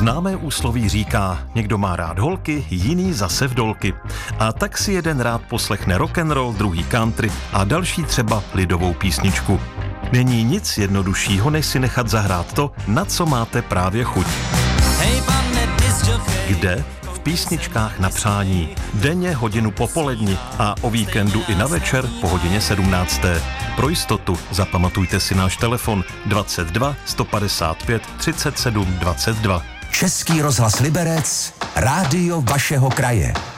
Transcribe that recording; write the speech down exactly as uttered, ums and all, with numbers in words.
Známé úsloví říká, někdo má rád holky, jiný zase vdolky. A tak si jeden rád poslechne rock'n'roll, druhý country a další třeba lidovou písničku. Není nic jednoduššího, než si nechat zahrát to, na co máte právě chuť. Kde? V písničkách na přání. Denně hodinu popoledni a o víkendu i na večer po hodině sedmnácté. Pro jistotu zapamatujte si náš telefon dvacet dva sto padesát pět třicet sedm dvacet dva. Český rozhlas Liberec, rádio vašeho kraje.